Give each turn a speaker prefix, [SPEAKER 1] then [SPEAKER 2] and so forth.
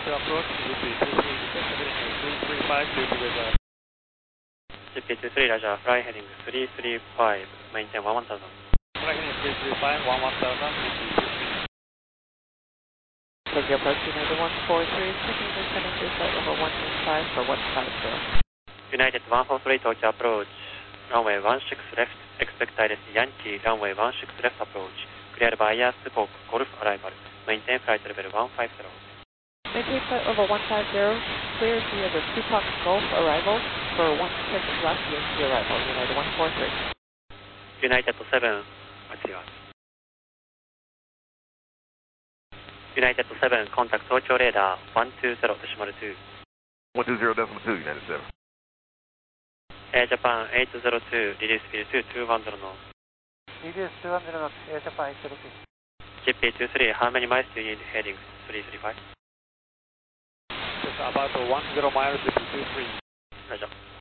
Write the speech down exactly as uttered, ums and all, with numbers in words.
[SPEAKER 1] to approach, G P two three six, heading three three five, duty with uh,
[SPEAKER 2] G P two three, Roger, fly heading three three five, maintain one one thousand.
[SPEAKER 1] fly heading three three five, one one thousand, G P two three.
[SPEAKER 3] Tokyo approach United one four three, taking descending to flight level one eight five for one five zero.
[SPEAKER 2] United one four three, Tokyo approach, runway one six left, expect direct Yankee, runway one six left approach, cleared by air Spoke, Golf arrival, maintain flight level one five zero.
[SPEAKER 3] Maintain flight level one five zero, clear via the Tupac Gulf arrival for one six left Yankee arrival, United one four three.
[SPEAKER 2] United seven, actually, United seven, contact Tokyo radar one two zero decimal two.
[SPEAKER 4] one two zero decimal two, United seven.
[SPEAKER 2] Air Japan eight zero two, release speed two two one zero knots.
[SPEAKER 1] Release two one zero knots, Air Japan eight zero two.
[SPEAKER 2] G P two three, how many miles do you need heading three three five?
[SPEAKER 1] Just about one zero miles, G P two three.
[SPEAKER 2] Roger.